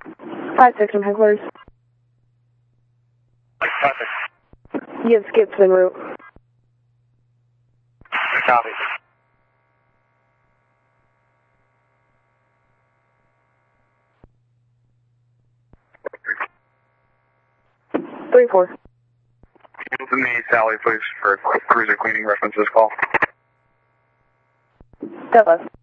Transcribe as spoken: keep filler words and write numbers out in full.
Five six from headquarters. Five six. You have skips en route. Copy. Three four. Open the Sally, please, for cruiser cleaning references call. Step left.